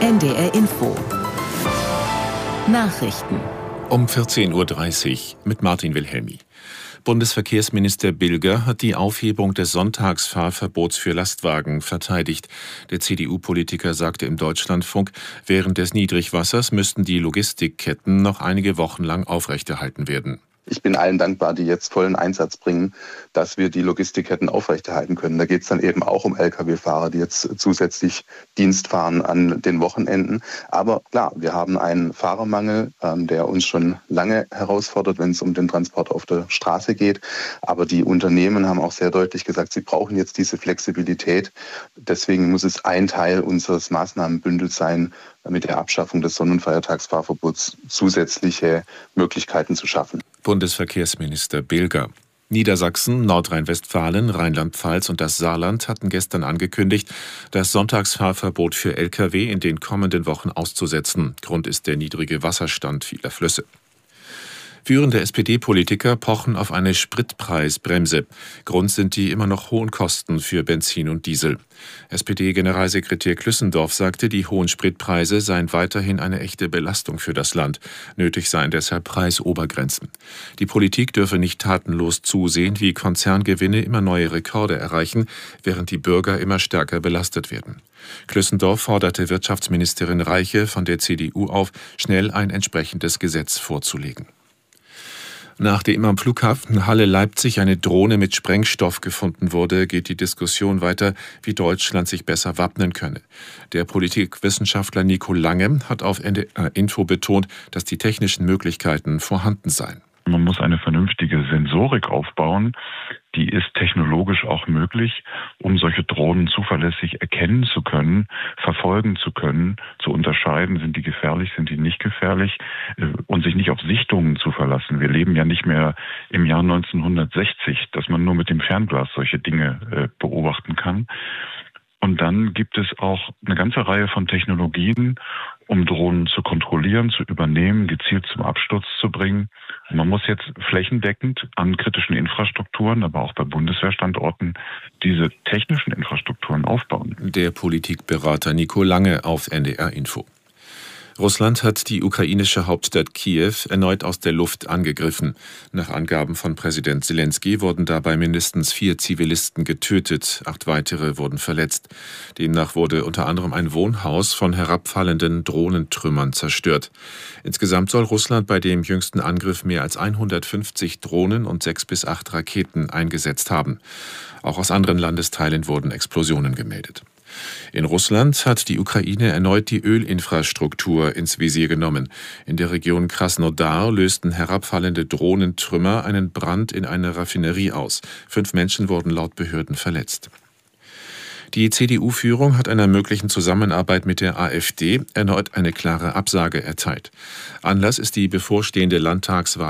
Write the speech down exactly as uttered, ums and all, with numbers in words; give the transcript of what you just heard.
N D R Info Nachrichten um vierzehn Uhr dreißig mit Martin Wilhelmi. Bundesverkehrsminister Bilger hat die Aufhebung des Sonntagsfahrverbots für Lastwagen verteidigt. Der C D U-Politiker sagte im Deutschlandfunk, während des Niedrigwassers müssten die Logistikketten noch einige Wochen lang aufrechterhalten werden. Ich bin allen dankbar, die jetzt vollen Einsatz bringen, dass wir die Logistikketten aufrechterhalten können. Da geht es dann eben auch um L K W-Fahrer, die jetzt zusätzlich Dienst fahren an den Wochenenden. Aber klar, wir haben einen Fahrermangel, ähm, der uns schon lange herausfordert, wenn es um den Transport auf der Straße geht. Aber die Unternehmen haben auch sehr deutlich gesagt, sie brauchen jetzt diese Flexibilität. Deswegen muss es ein Teil unseres Maßnahmenbündels sein, mit der Abschaffung des Sonnenfeiertagsfahrverbots zusätzliche Möglichkeiten zu schaffen. Bundesverkehrsminister Bilger. Niedersachsen, Nordrhein-Westfalen, Rheinland-Pfalz und das Saarland hatten gestern angekündigt, das Sonntagsfahrverbot für L K W in den kommenden Wochen auszusetzen. Grund ist der niedrige Wasserstand vieler Flüsse. Führende S P D-Politiker pochen auf eine Spritpreisbremse. Grund sind die immer noch hohen Kosten für Benzin und Diesel. S P D-Generalsekretär Klüssendorf sagte, die hohen Spritpreise seien weiterhin eine echte Belastung für das Land. Nötig seien deshalb Preisobergrenzen. Die Politik dürfe nicht tatenlos zusehen, wie Konzerngewinne immer neue Rekorde erreichen, während die Bürger immer stärker belastet werden. Klüssendorf forderte Wirtschaftsministerin Reiche von der C D U auf, schnell ein entsprechendes Gesetz vorzulegen. Nachdem am Flughafen Halle Leipzig eine Drohne mit Sprengstoff gefunden wurde, geht die Diskussion weiter, wie Deutschland sich besser wappnen könne. Der Politikwissenschaftler Nico Lange hat auf N D R Info betont, dass die technischen Möglichkeiten vorhanden seien. Man muss eine vernünftige Sensorik aufbauen, die ist technologisch auch möglich, um solche Drohnen zuverlässig erkennen zu können, verfolgen zu können, zu unterscheiden, sind die gefährlich, sind die nicht gefährlich und sich nicht auf Sichtungen zu verlassen. Wir leben ja nicht mehr im Jahr neunzehnhundertsechzig, dass man nur mit dem Fernglas solche Dinge beobachten kann. Und dann gibt es auch eine ganze Reihe von Technologien, um Drohnen zu kontrollieren, zu übernehmen, gezielt zum Absturz zu bringen. Und man muss jetzt flächendeckend an kritischen Infrastrukturen, aber auch bei Bundeswehrstandorten, diese technischen Infrastrukturen aufbauen. Der Politikberater Nico Lange auf N D R Info. Russland hat die ukrainische Hauptstadt Kiew erneut aus der Luft angegriffen. Nach Angaben von Präsident Selenskyj wurden dabei mindestens vier Zivilisten getötet, acht weitere wurden verletzt. Demnach wurde unter anderem ein Wohnhaus von herabfallenden Drohnentrümmern zerstört. Insgesamt soll Russland bei dem jüngsten Angriff mehr als hundertfünfzig Drohnen und sechs bis acht Raketen eingesetzt haben. Auch aus anderen Landesteilen wurden Explosionen gemeldet. In Russland hat die Ukraine erneut die Ölinfrastruktur ins Visier genommen. In der Region Krasnodar lösten herabfallende Drohnentrümmer einen Brand in einer Raffinerie aus. Fünf Menschen wurden laut Behörden verletzt. Die C D U-Führung hat einer möglichen Zusammenarbeit mit der AfD erneut eine klare Absage erteilt. Anlass ist die bevorstehende Landtagswahl